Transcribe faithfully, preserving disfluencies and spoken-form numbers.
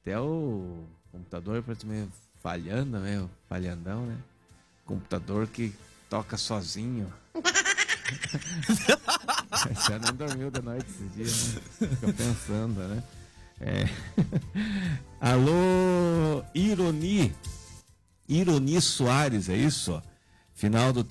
Até o computador parece meio falhando, meio falhandão, né? Computador que toca sozinho. Você não dormiu da noite esses dias, né? Fica pensando, né? É. Alô, Ironi. Ironi Soares, é isso? Final do